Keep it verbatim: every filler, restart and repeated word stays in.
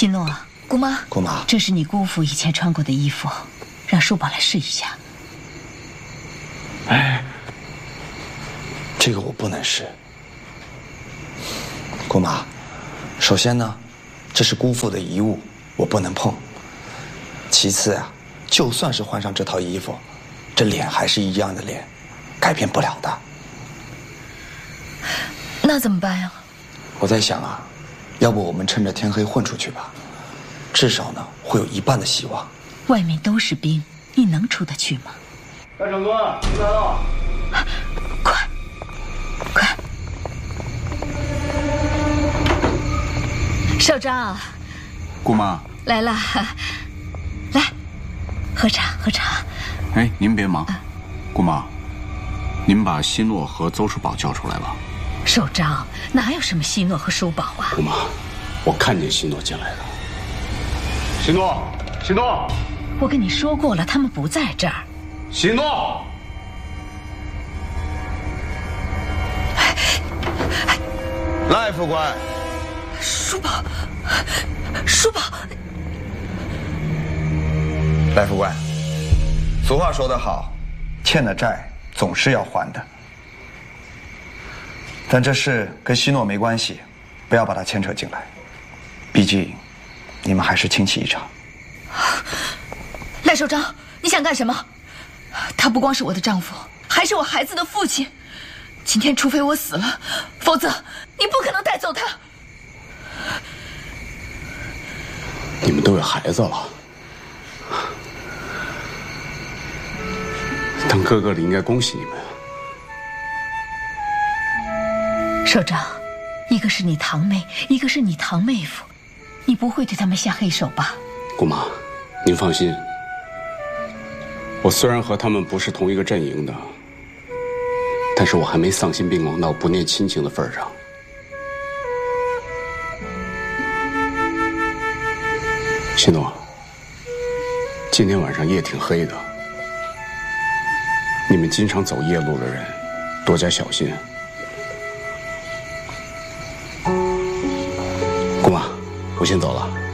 希诺， 姑妈， 姑妈， 这是你姑父以前穿过的衣服，让叔宝来试一下。 哎，这个我不能试。姑妈，首先呢，这是姑父的遗物，我不能碰。其次啊，就算是换上这套衣服，这脸还是一样的脸，改变不了的。 那怎么办呀？ 我在想啊，要不我们趁着天黑混出去吧，至少呢会有一半的希望。 外面都是兵，你能出得去吗？ 大长官，您来了！ 快，快！少章， 姑妈来了，来，喝茶，喝茶。 哎，您别忙，姑妈，您把希诺和邹叔宝叫出来吧。 首长，哪有什么希诺和叔宝啊？ 姑妈，我看见希诺进来了。 希诺，希诺， 我跟你说过了，他们不在这儿。 希诺， 赖副官， 叔宝，叔宝， 赖副官，俗话说得好，欠的债总是要还的。但这事跟希诺没关系，不要把他牵扯进来。毕竟，你们还是亲戚一场。 赖首长，你想干什么？他不光是我的丈夫，还是我孩子的父亲。今天除非我死了，否则你不可能带走他。 你们都有孩子了，当哥哥的应该恭喜你们。 首长，一个是你堂妹，一个是你堂妹夫，你不会对他们下黑手吧？ 姑妈，您放心，我虽然和他们不是同一个阵营的，但是我还没丧心病狂到不念亲情的份上。希诺，今天晚上夜挺黑的，你们经常走夜路的人，多加小心。姑妈，我先走了。